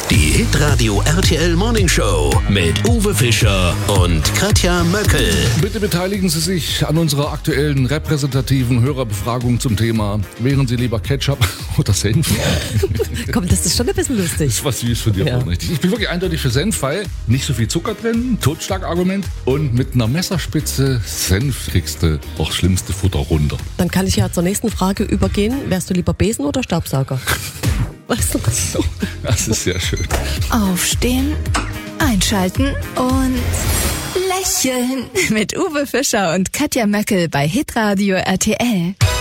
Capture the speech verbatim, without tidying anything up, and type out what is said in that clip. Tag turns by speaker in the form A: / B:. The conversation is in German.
A: Die Hitradio R T L Morning Show mit Uwe Fischer und Katja Möckel.
B: Bitte beteiligen Sie sich an unserer aktuellen repräsentativen Hörerbefragung zum Thema: Wären Sie lieber Ketchup oder Senf?
C: Komm, das ist schon ein bisschen lustig.
B: Das ist was süß von dir,
C: Ja.
B: richtig. Ich bin wirklich eindeutig für Senf, weil nicht so viel Zucker drin, Totschlagargument. Und mit einer Messerspitze Senf kriegst du auch schlimmste Futter runter.
C: Dann kann ich ja zur nächsten Frage übergehen. Wärst du lieber Besen oder Staubsauger? Weißt du?
B: So, das ist sehr schön.
D: Aufstehen, einschalten und lächeln mit Uwe Fischer und Katja Möckel bei Hitradio R T L.